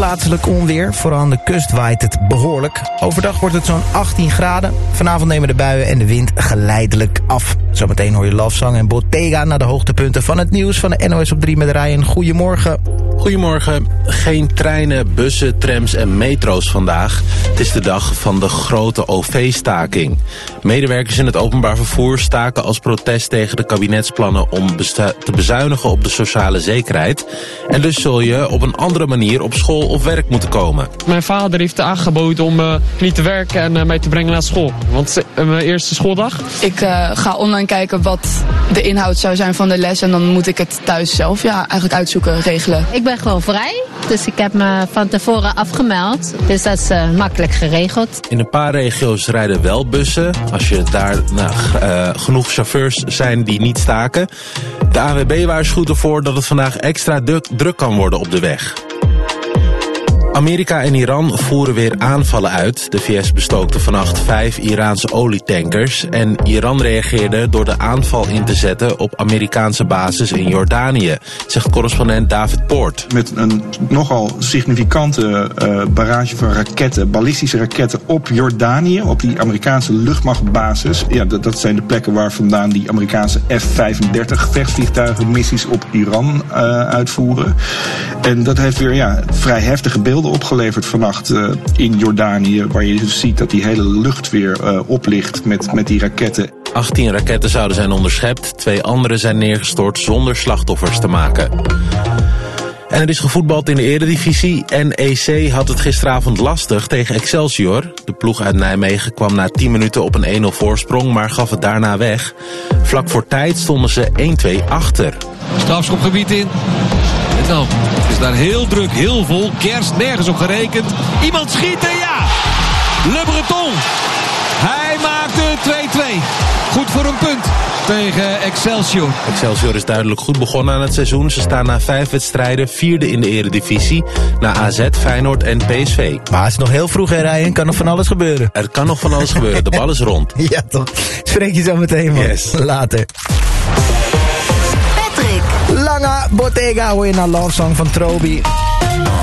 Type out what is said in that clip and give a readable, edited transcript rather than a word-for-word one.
plaatselijk onweer. Vooral aan de kust waait het behoorlijk. Overdag wordt het zo'n 18 graden. Vanavond nemen de buien en de wind geleidelijk af. Zometeen hoor je Love Song en Bottega naar de hoogtepunten van het nieuws van de NOS op 3 met Ryan. Goedemorgen. Goedemorgen. Geen treinen, bussen, trams en metro's vandaag. Het is de dag van de grote OV-staking. Medewerkers in het openbaar vervoer staken als protest tegen de kabinetsplannen om te bezuinigen op de sociale zekerheid. En dus zul je op een andere manier op school of werk moeten komen. Mijn vader heeft aangeboden om niet te werken en mij te brengen naar school. Want mijn eerste schooldag. Ik ga online kijken wat de inhoud zou zijn van de les. En dan moet ik het thuis zelf eigenlijk uitzoeken, regelen. Ik ben gewoon vrij. Dus ik heb me van tevoren afgemeld. Dus dat is makkelijk geregeld. In een paar regio's rijden wel bussen. Als je daar genoeg chauffeurs zijn die niet staken. De ANWB waarschuwt ervoor dat het vandaag extra druk kan worden op de weg. Amerika en Iran voeren weer aanvallen uit. De VS bestookte vannacht 5 Iraanse olietankers. En Iran reageerde door de aanval in te zetten op Amerikaanse bases in Jordanië, zegt correspondent David Poort. Met een nogal significante barrage van raketten, ballistische raketten op Jordanië, op die Amerikaanse luchtmachtbasis. Ja, dat zijn de plekken waar vandaan die Amerikaanse F-35 gevechtsvliegtuigen missies op Iran uitvoeren. En dat heeft weer vrij heftige beelden opgeleverd vannacht in Jordanië, waar je dus ziet dat die hele lucht weer oplicht met die raketten. 18 raketten zouden zijn onderschept, 2 andere zijn neergestort zonder slachtoffers te maken. En er is gevoetbald in de Eredivisie. NEC had het gisteravond lastig tegen Excelsior. De ploeg uit Nijmegen kwam na 10 minuten op een 1-0 voorsprong, maar gaf het daarna weg. Vlak voor tijd stonden ze 1-2 achter. Strafschopgebied in. En dan is daar heel druk, heel vol. Kerst, nergens op gerekend. Iemand schieten, ja! Le Breton. Hij maakte 2-2. Goed voor een punt tegen Excelsior. Excelsior is duidelijk goed begonnen aan het seizoen. Ze staan na 5 wedstrijden 4e in de Eredivisie. Na AZ, Feyenoord en PSV. Maar het is nog heel vroeg, hè, Ryan? Kan nog van alles gebeuren. Er kan nog van alles gebeuren. De bal is rond. Ja, toch. Spreek je zo meteen, man. Yes. Later. Lange Bottega hoor je naar Love Song van Trobi.